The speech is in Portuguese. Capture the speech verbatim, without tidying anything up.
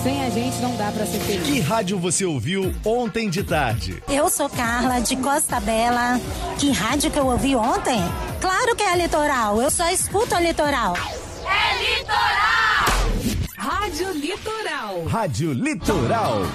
Sem a gente não dá pra ser feliz. Que rádio você ouviu ontem de tarde? Eu sou Carla, de Costa Bela. Que rádio que eu ouvi ontem? Claro que é a Litoral. Eu só escuto a Litoral. É Litoral! Rádio Litoral. Rádio Litoral.